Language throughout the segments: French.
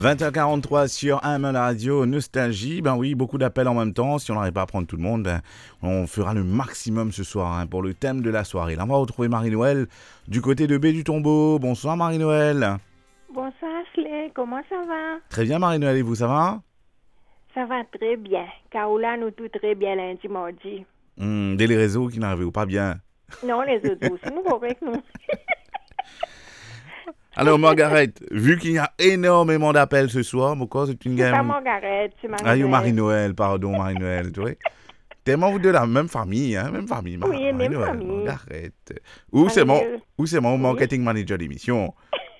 20h43 sur AM Radio, Nostalgie. Ben oui, beaucoup d'appels en même temps. Si on n'arrive pas à prendre tout le monde, on fera le maximum ce soir pour le thème de la soirée. Là, on va retrouver Marie-Noël du côté de Baie du Tombeau. Bonsoir Marie-Noël. Bonsoir Ashley, comment ça va? Très bien Marie-Noël, et vous, ça va? Ça va très bien. Carola, nous tout très bien lundi, mardi. Dès les réseaux qui n'arrivent pas bien. Non, les autres aussi, nous correct, nous. Alors Margaret, vu qu'il y a énormément d'appels ce soir, pourquoi c'est une C'est pas game... Margaret, c'est Marie-Noël. Marie-Noël, pardon Marie-Noël, tu vois. Tellement vous de la même famille, même famille. Oui, même famille. Margaret. Ou c'est mon marketing manager d'émission.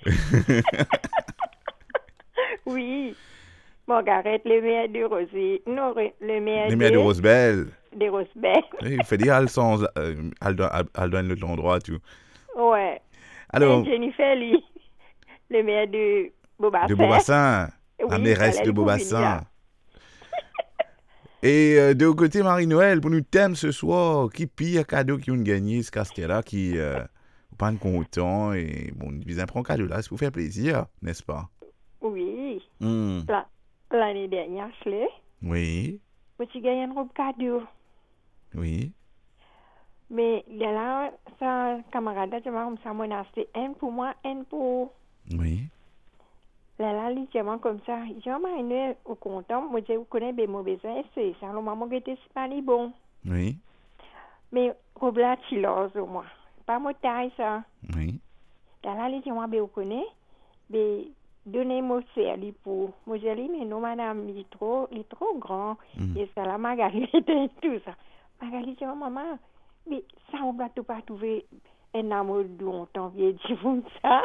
Oui. Margaret, le meilleur de Rosie. Non, le meilleur de Rosebelle. De Rosebelle. Il fait dire elle donne le endroit, tout. Ouais. Alors, et Jennifer Lee, le meilleur de Beaubassin. De Beaubassin. Oui, la mairesse de Beaubassin. Et de l'autre côté, Marie-Noël, pour nous thème ce soir, qui pire cadeau qui ont gagné ce castel-là, qui pas content, et bon, ils prennent un cadeau là, ça vous fait plaisir, n'est-ce pas? Oui. L'année dernière, Ashley. Oui. J'ai gagné un robe cadeau. Oui. Mais là, sa camarade, je m'ai acheté un pour moi, un pour... Oui. Là, légèrement comme ça. J'ai m'ai au content. Moi, je connais bien mon besoin. C'est ça. Le maman qui était pas bon. Oui. Mais, robe là, chilose au moins. Pas mon taille, ça. Oui. Là, légèrement, bien, vous connaissez. Mais, donnez-moi ça, pour... Moi, j'ai dit, mais non, madame, il est trop grand. Et ça, là, Magali, et tout ça. Magali, j'ai dit, maman, mais ça, on va pas trouver un amour de longtemps, vieux, dis-vous ça.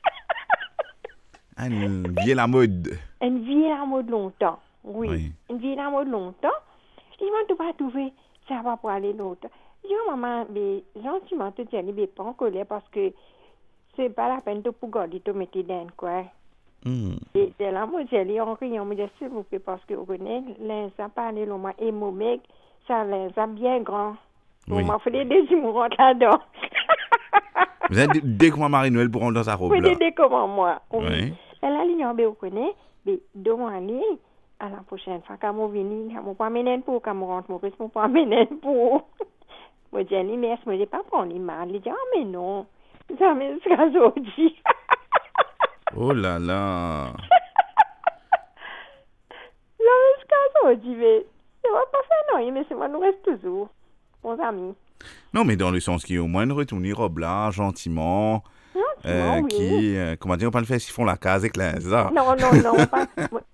Une vieille la mode. Une vieille amour de longtemps, oui. Une vieille amour de longtemps. Ils vont pas trouver, ça va pour aller longtemps. Je dis, maman, mais gentiment, tu dis, mais pas en colère parce que c'est pas la peine de pour garder ton métier d'un quoi. Et c'est là, moi, j'ai dit, en riant, mais s'il vous plaît, parce que vous connaissez, l'instant, parler, le et mon mec, ça l'instant bien grand. Oui. On m'a fait des humours là-dedans. Vous êtes dès que moi, Marie-Noël, pour rentrer dans sa robe là. Oui, dès comment moi. Oui. Elle a l'ignoré, vous connaissez, mais demandez à la prochaine fois, quand je viens, je ne pas amener pour, quand je rentre, je ne pas amener pour. Moi, j'ai dit, mais je ne pas prendre l'image. Elle dit, ah, mais non, ça me sera aujourd'hui. Oh là là. Ça me sera aujourd'hui, mais ça va pas faire non, mais c'est moi, nous reste toujours, bons amis. Non, mais dans le sens qu'il y a au moins une retourner robe là, gentiment. Oui. Qui, comment dire, on peut le faire s'ils font la case avec la ça. Non, pas.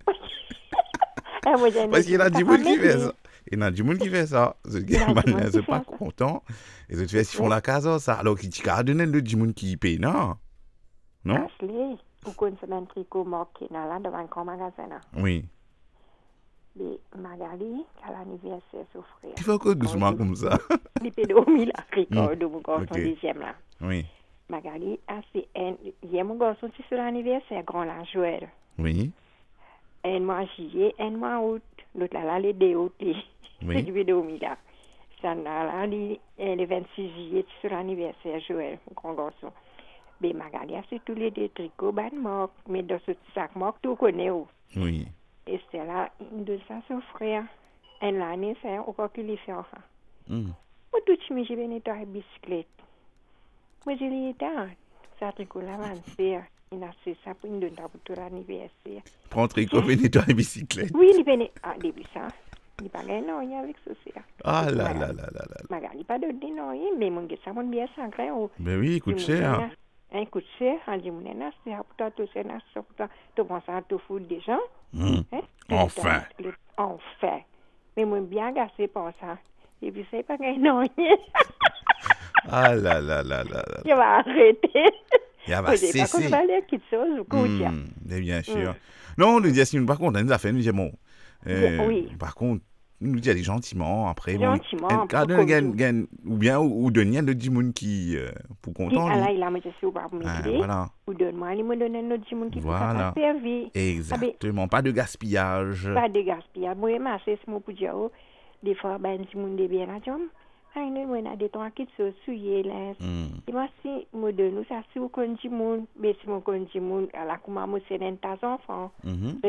Parce qu'il y a du monde qui fait ça. Il y a du monde qui fait ça. Ils sont pas contents. Les autres, s'ils font la case, ça. Alors qu'ils t'ont donné le du monde qui paye, non? Non? Ashley, vous connaissez un tricot marqué là, devant un grand magasin là. Oui. Mais Magali, à l'anniversaire, souffrir. Il faut que doucement comme ça. Les pédomies là, Ricardo, de mon garçon deuxième là. Oui. Magali, c'est un. Hier, mon garçon, c'est sur l'anniversaire, grand la Joël. Oui. Un mois juillet, un mois août. L'autre là, les 2 août, c'est du pédomies là. Ça là, le 26 juillet, c'est sur l'anniversaire, Joël, mon grand garçon. Mais Magali, c'est tous les 2 tricots, ban moque. Mais dans ce sac moque, tout connaît où. Oui. Et c'est là, de ça, son frère. Un l'année, c'est encore qu'il y fait enfin. Moi, tout de suite, j'ai venu à la bicyclette. Moi, j'ai dit, ça tricot là, il a fait ça pour une donne pour tout l'anniversaire. Prends tricot, venez toi à bicyclette. Oui, il venait, début ça. Il n'a pas gagné non, avec ça. Ah là là. Magali, pas de non, mais mon gars, ça m'a bien sacré. Ben oui, il coûte cher. Un coup de cher, on dit, mon nana, c'est pour toi, tout ça, pour toi, tu penses à tout foutre des gens. Enfin. Mais moi, bien agacé par ça. Et puis, c'est pas gagné non. Ah là là. Je vais arrêter. Il va cesser. Par contre, quelque chose, bien sûr. Non, on nous dit, si nous, par contre, on nous a fait, nous disons, oui. Par contre, nous dit, allez gentiment, après. Gentiment. Ou bien, ou donner le djimoun qui, pour content. Là, il a mis sur le m'aider. Voilà. Ou donne-moi, il me donne un autre djimoun qui peut pas servir. Exactement, pas de gaspillage. Pas de gaspillage. Moi, c'est mon pour dire, des fois, ben, djimoun de bien la jambe. Nous, on a des temps qui sont souillés, là. Et moi, si, moi, de nous, ça, si vous connaissez mon, mais si vous connaissez mon, à la comment, moi, c'est un tas d'enfants.